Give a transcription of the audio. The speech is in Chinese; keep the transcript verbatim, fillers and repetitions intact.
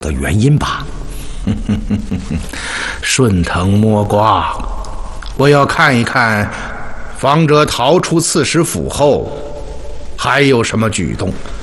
的原因吧。顺藤摸瓜，我要看一看，方哲逃出刺史府后还有什么举动。